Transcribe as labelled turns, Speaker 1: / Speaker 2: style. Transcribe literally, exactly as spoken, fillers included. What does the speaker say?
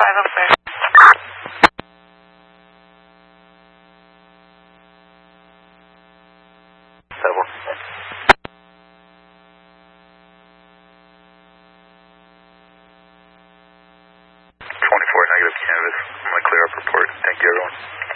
Speaker 1: five oh clear.
Speaker 2: Double. twenty-four negative canvas. I'm going to clear up report. Thank you, everyone.